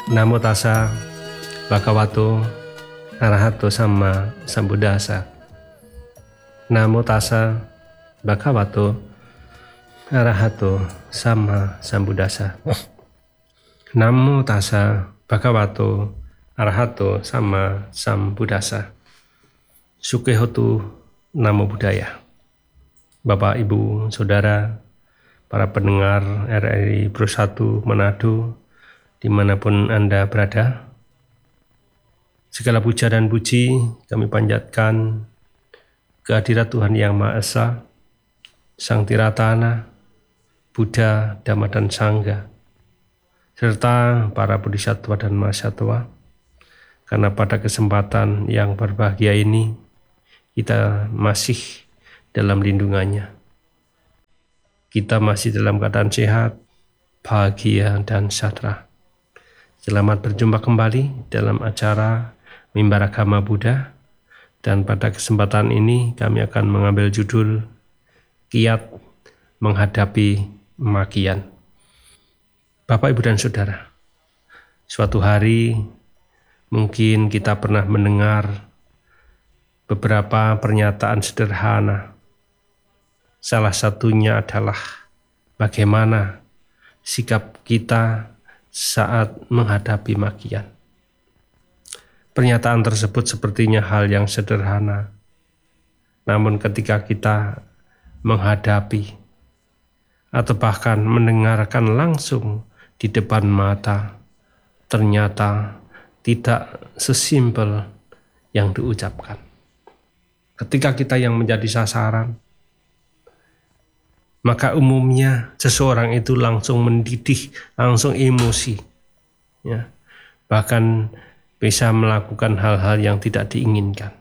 Namo tassa bhagavato arahato sama sambuddhassa. Namo tassa bhagavato arahato sama sambuddhassa. Namo tassa bhagavato arahato sama sambuddhassa. Sukehotu Namo Buddhaya. Bapak, Ibu, Saudara, para pendengar RRI Pro 1 Manado, dimanapun Anda berada, segala puja dan puji kami panjatkan kehadirat Tuhan Yang Maha Esa, Sang Tiratana, Buddha, Dhamma dan Sangha, serta para bodhisattva dan mahasatwa, karena pada kesempatan yang berbahagia ini kita masih dalam lindungannya. Kita masih dalam keadaan sehat, bahagia, dan sejahtera. Selamat berjumpa kembali dalam acara Mimbar Agama Buddha, dan pada kesempatan ini kami akan mengambil judul Kiat Menghadapi Makian. Bapak, Ibu, dan Saudara, suatu hari mungkin kita pernah mendengar beberapa pernyataan sederhana. Salah satunya adalah bagaimana sikap kita saat menghadapi makian. Pernyataan tersebut sepertinya hal yang sederhana, namun ketika kita menghadapi atau bahkan mendengarkan langsung di depan mata, ternyata tidak sesimpel yang diucapkan. Ketika kita yang menjadi sasaran, maka umumnya seseorang itu langsung mendidih, langsung emosi, ya, bahkan bisa melakukan hal-hal yang tidak diinginkan.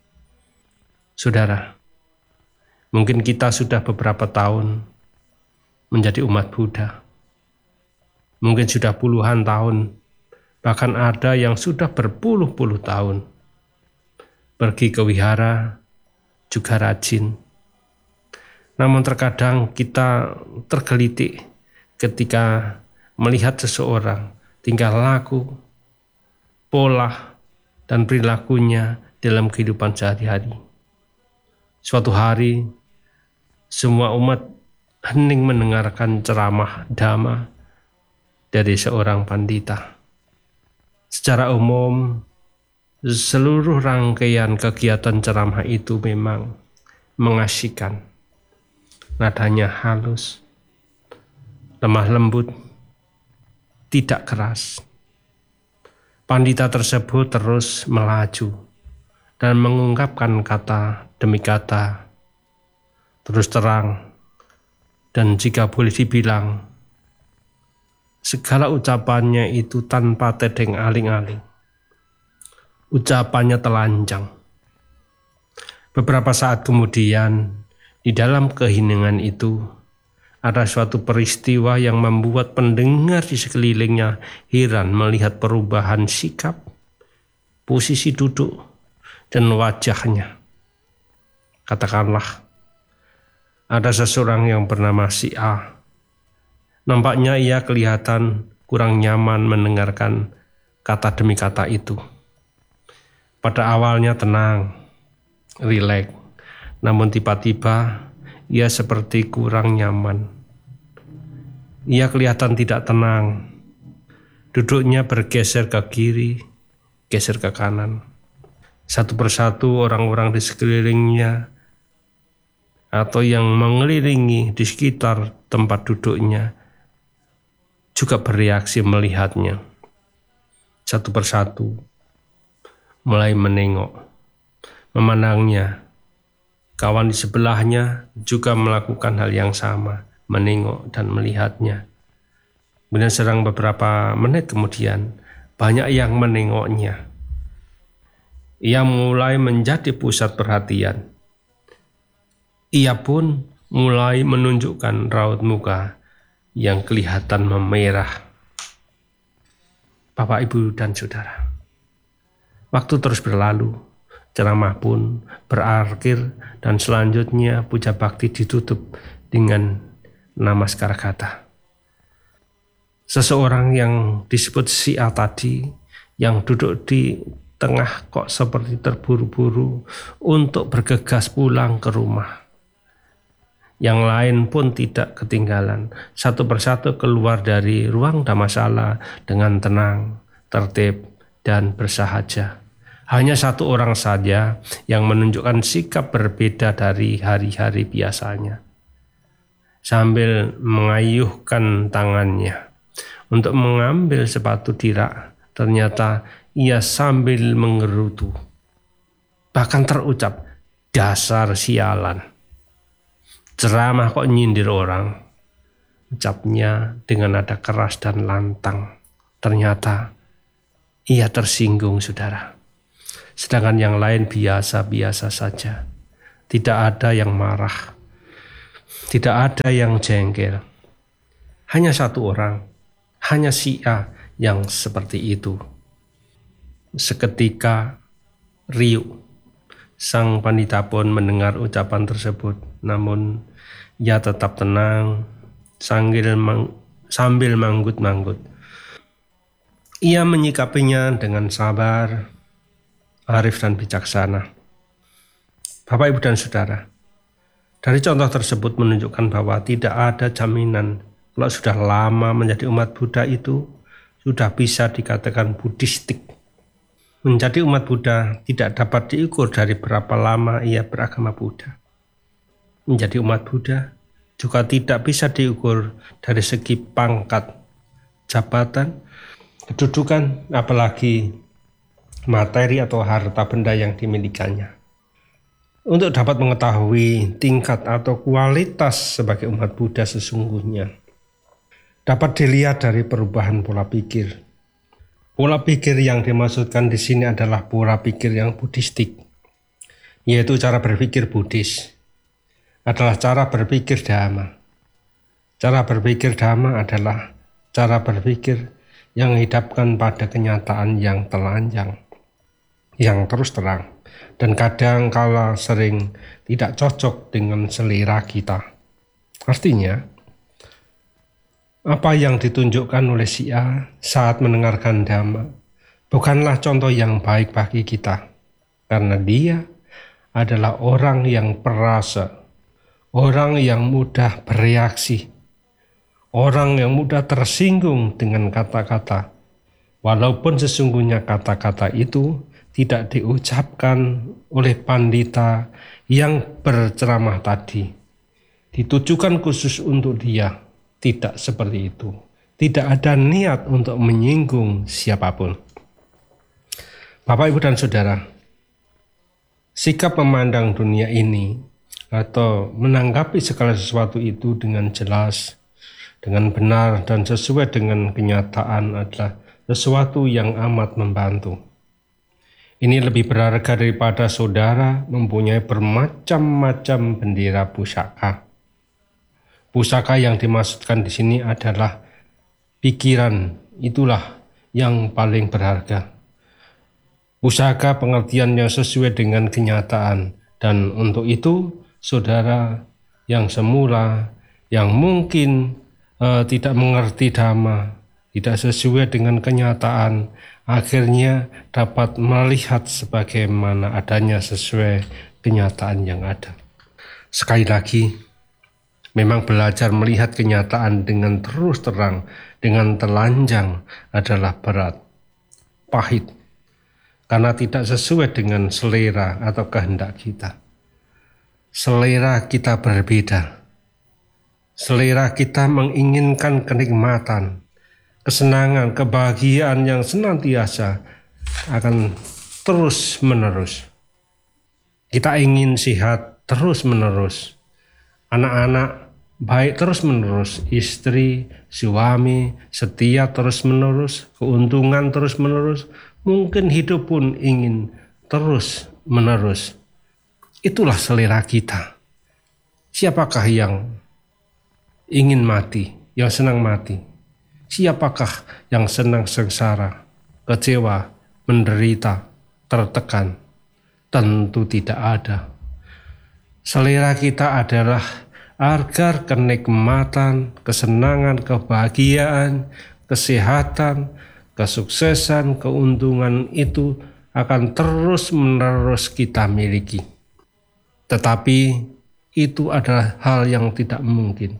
Saudara, mungkin kita sudah beberapa tahun menjadi umat Buddha, mungkin sudah puluhan tahun, bahkan ada yang sudah berpuluh-puluh tahun pergi ke wihara, juga rajin. Namun terkadang kita tergelitik ketika melihat seseorang tingkah laku, pola, dan perilakunya dalam kehidupan sehari-hari. Suatu hari, semua umat hening mendengarkan ceramah Dhamma dari seorang pandita. Secara umum, seluruh rangkaian kegiatan ceramah itu memang mengasyikan. Nadanya halus, lemah lembut, tidak keras. Pandita tersebut terus melaju dan mengungkapkan kata demi kata, terus terang, dan jika boleh dibilang, segala ucapannya itu tanpa tedeng aling-aling. Ucapannya telanjang. Beberapa saat kemudian, di dalam keheningan itu, ada suatu peristiwa yang membuat pendengar di sekelilingnya heran melihat perubahan sikap, posisi duduk, dan wajahnya. Katakanlah, ada seseorang yang bernama si A. Nampaknya ia kelihatan kurang nyaman mendengarkan kata demi kata itu. Pada awalnya tenang, rileks, namun tiba-tiba ia seperti kurang nyaman. Ia kelihatan tidak tenang. Duduknya bergeser ke kiri, geser ke kanan. Satu persatu orang-orang di sekelilingnya atau yang mengelilingi di sekitar tempat duduknya juga bereaksi melihatnya. Satu persatu mulai menengok, memandangnya. Kawan di sebelahnya juga melakukan hal yang sama, menengok dan melihatnya. Kemudian serang beberapa menit kemudian, banyak yang menengoknya. Ia mulai menjadi pusat perhatian. Ia pun mulai menunjukkan raut muka yang kelihatan memerah. Bapak, Ibu, dan Saudara, waktu terus berlalu, ceramah pun berakhir, dan selanjutnya puja bakti ditutup dengan namaskara kata. Seseorang yang disebut si A tadi, yang duduk di tengah kok seperti terburu-buru untuk bergegas pulang ke rumah. Yang lain pun tidak ketinggalan. Satu persatu keluar dari ruang Damasala dengan tenang, tertib, dan bersahaja. Hanya satu orang saja yang menunjukkan sikap berbeda dari hari-hari biasanya. Sambil mengayuhkan tangannya untuk mengambil sepatu Dira, ternyata ia sambil menggerutu. Bahkan terucap, "Dasar sialan. Ceramah kok nyindir orang." Ucapnya dengan nada keras dan lantang. Ternyata ia tersinggung, saudara. Sedangkan yang lain biasa-biasa saja. Tidak ada yang marah. Tidak ada yang jengkel. Hanya satu orang, hanya si A yang seperti itu. Seketika riuh. Sang pandita pun mendengar ucapan tersebut, namun ia tetap tenang sambil manggut-manggut. Ia menyikapinya dengan sabar, arif dan bijaksana. Bapak, Ibu, dan Saudara, dari contoh tersebut menunjukkan bahwa tidak ada jaminan kalau sudah lama menjadi umat Buddha itu sudah bisa dikatakan Buddhistik. Menjadi umat Buddha tidak dapat diukur dari berapa lama ia beragama Buddha. Menjadi umat Buddha juga tidak bisa diukur dari segi pangkat, jabatan, kedudukan, apalagi materi atau harta benda yang dimilikannya. Untuk dapat mengetahui tingkat atau kualitas sebagai umat Buddha sesungguhnya, dapat dilihat dari perubahan pola pikir. Pola pikir yang dimaksudkan di sini adalah pola pikir yang Buddhistik, yaitu cara berpikir Buddhis, adalah cara berpikir Dhamma. Cara berpikir Dhamma adalah cara berpikir yang menghadapkan pada kenyataan yang telanjang, yang terus terang, dan kadang kala sering tidak cocok dengan selera kita. Artinya, apa yang ditunjukkan oleh si A saat mendengarkan Dhamma bukanlah contoh yang baik bagi kita, karena dia adalah orang yang perasa, orang yang mudah bereaksi, orang yang mudah tersinggung dengan kata-kata, walaupun sesungguhnya kata-kata itu tidak diucapkan oleh pandita yang berceramah tadi, ditujukan khusus untuk dia. Tidak seperti itu. Tidak ada niat untuk menyinggung siapapun. Bapak, Ibu, dan Saudara, sikap memandang dunia ini atau menanggapi segala sesuatu itu dengan jelas, dengan benar dan sesuai dengan kenyataan adalah sesuatu yang amat membantu. Ini lebih berharga daripada saudara mempunyai bermacam-macam bendera pusaka. Pusaka yang dimaksudkan di sini adalah pikiran, itulah yang paling berharga. Pusaka pengertian yang sesuai dengan kenyataan, dan untuk itu saudara yang semula, yang mungkin tidak mengerti Dhamma, tidak sesuai dengan kenyataan, akhirnya dapat melihat sebagaimana adanya sesuai kenyataan yang ada. Sekali lagi, memang belajar melihat kenyataan dengan terus terang, dengan telanjang adalah berat, pahit, karena tidak sesuai dengan selera atau kehendak kita. Selera kita berbeda. Selera kita menginginkan kenikmatan, kesenangan, kebahagiaan yang senantiasa akan terus menerus. Kita ingin sehat terus menerus. Anak-anak baik terus-menerus, istri, suami, setia terus-menerus, keuntungan terus-menerus, mungkin hidup pun ingin terus-menerus. Itulah selera kita. Siapakah yang ingin mati, yang senang mati? Siapakah yang senang sengsara, kecewa, menderita, tertekan? Tentu tidak ada. Selera kita adalah agar kenikmatan, kesenangan, kebahagiaan, kesehatan, kesuksesan, keuntungan itu akan terus-menerus kita miliki. Tetapi itu adalah hal yang tidak mungkin.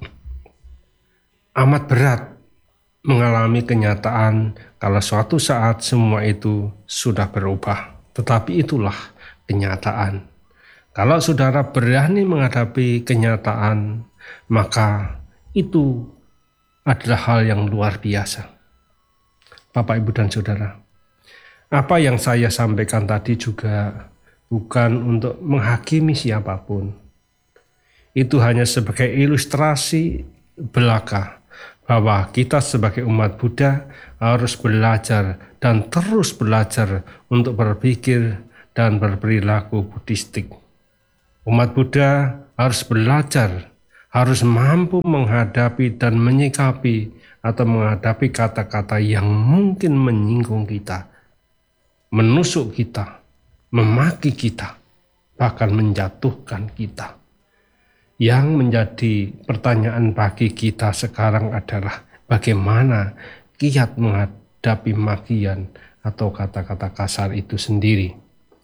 Amat berat mengalami kenyataan kalau suatu saat semua itu sudah berubah. Tetapi itulah kenyataan. Kalau saudara berani menghadapi kenyataan, maka itu adalah hal yang luar biasa. Bapak, Ibu, dan Saudara, apa yang saya sampaikan tadi juga bukan untuk menghakimi siapapun. Itu hanya sebagai ilustrasi belaka bahwa kita sebagai umat Buddha harus belajar dan terus belajar untuk berpikir dan berperilaku buddhistik. Umat Buddha harus belajar, harus mampu menghadapi dan menyikapi atau menghadapi kata-kata yang mungkin menyinggung kita, menusuk kita, memaki kita, bahkan menjatuhkan kita. Yang menjadi pertanyaan bagi kita sekarang adalah bagaimana kiat menghadapi makian atau kata-kata kasar itu sendiri.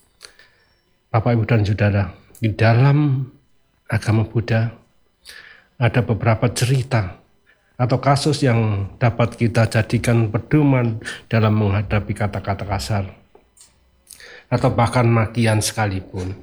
Bapak, Ibu, dan Saudara, di dalam agama Buddha ada beberapa cerita atau kasus yang dapat kita jadikan pedoman dalam menghadapi kata-kata kasar atau bahkan makian sekalipun.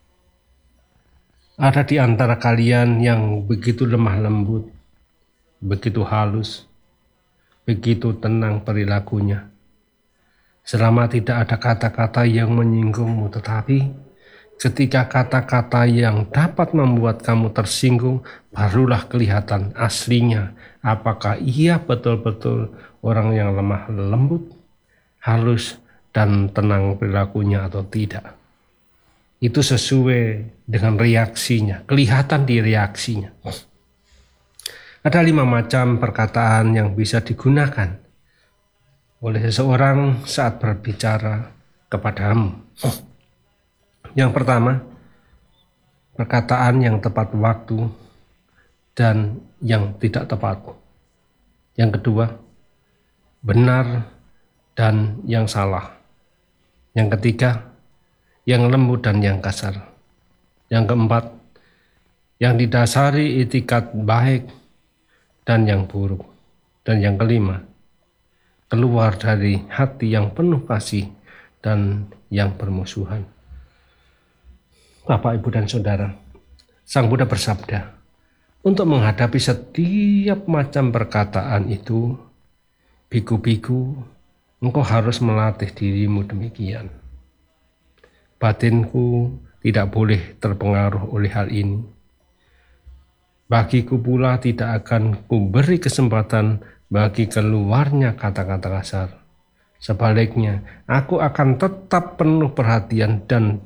Ada di antara kalian yang begitu lemah lembut, begitu halus, begitu tenang perilakunya. Selama tidak ada kata-kata yang menyinggungmu, tetapi ketika kata-kata yang dapat membuat kamu tersinggung, barulah kelihatan aslinya apakah ia betul-betul orang yang lemah lembut, halus, dan tenang perilakunya atau tidak. Itu sesuai dengan reaksinya, kelihatan di reaksinya. Ada 5 macam perkataan yang bisa digunakan oleh seseorang saat berbicara kepadamu. Yang pertama, perkataan yang tepat waktu dan yang tidak tepat. Yang kedua, benar dan yang salah. Yang ketiga, yang lembut dan yang kasar. Yang keempat, yang didasari etikat baik dan yang buruk. Dan yang kelima, keluar dari hati yang penuh kasih dan yang bermusuhan. Bapak, Ibu, dan Saudara, Sang Buddha bersabda, untuk menghadapi setiap macam perkataan itu, biku-biku, engkau harus melatih dirimu demikian. Batinku tidak boleh terpengaruh oleh hal ini. Bagiku pula tidak akan kuberi kesempatan bagi keluarnya kata-kata kasar. Sebaliknya, aku akan tetap penuh perhatian dan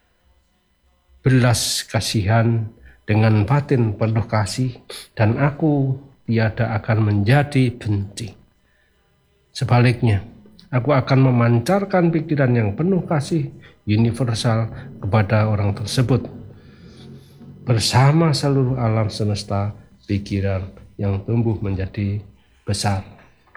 belas kasihan dengan batin penuh kasih, dan aku tiada akan menjadi benci. Sebaliknya, aku akan memancarkan pikiran yang penuh kasih universal kepada orang tersebut. Bersama seluruh alam semesta, pikiran yang tumbuh menjadi besar,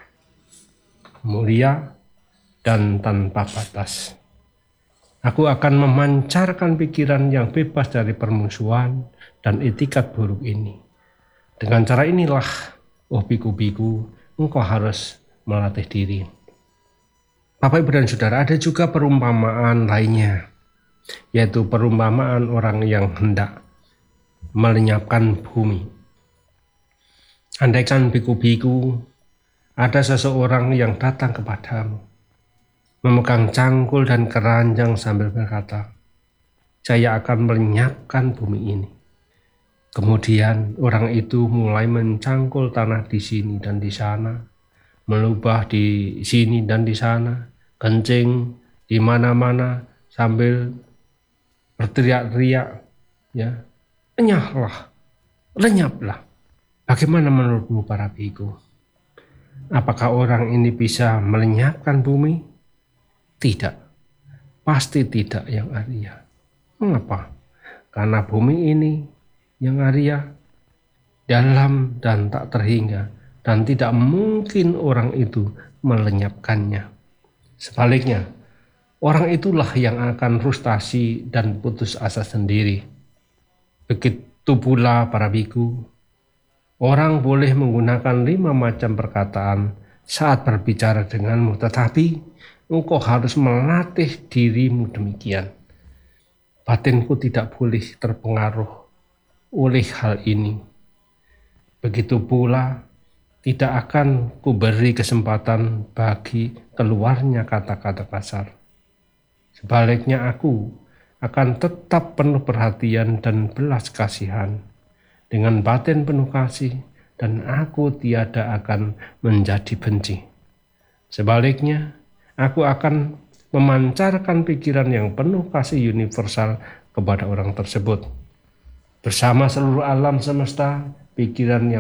mulia, dan tanpa batas. Aku akan memancarkan pikiran yang bebas dari permusuhan dan etikat buruk ini. Dengan cara inilah, oh biku-biku, engkau harus melatih diri. Bapak, Ibu, dan Saudara, ada juga perumpamaan lainnya, yaitu perumpamaan orang yang hendak melenyapkan bumi. Andaikan biku-biku, ada seseorang yang datang kepadamu, memegang cangkul dan keranjang sambil berkata, saya akan melenyapkan bumi ini. Kemudian orang itu mulai mencangkul tanah di sini dan di sana, melubah di sini dan di sana, kencing di mana-mana sambil berteriak-teriak, ya, lenyaplah. Bagaimana menurutmu para biku? Apakah orang ini bisa melenyapkan bumi? Tidak, pasti tidak yang Arya. Mengapa? Karena bumi ini yang Arya dalam dan tak terhingga, dan tidak mungkin orang itu melenyapkannya. Sebaliknya, orang itulah yang akan frustasi dan putus asa sendiri. Begitu pula para biku. Orang boleh menggunakan 5 macam perkataan saat berbicara denganmu, tetapi engkau harus melatih dirimu demikian. Batinku tidak boleh terpengaruh oleh hal ini. Begitu pula tidak akan kuberi kesempatan bagi keluarnya kata-kata kasar. Sebaliknya aku akan tetap penuh perhatian dan belas kasihan dengan batin penuh kasih, dan aku tiada akan menjadi benci. Sebaliknya, aku akan memancarkan pikiran yang penuh kasih universal kepada orang tersebut. Bersama seluruh alam semesta, pikiran yang